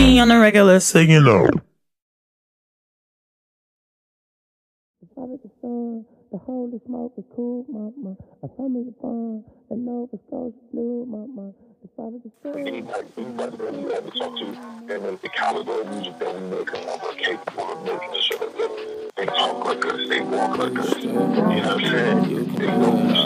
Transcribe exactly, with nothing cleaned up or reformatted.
me on the regular, so you know. The father, the son, the holy smoke is cool, mama. I found me the fun, the Nova Scotia blue, mama. The father, the son. Anybody, anybody that you ever talk to, and then the caliber of music that we make them are capable of making a show. They talk like us, they walk like us. You know what I'm saying? They know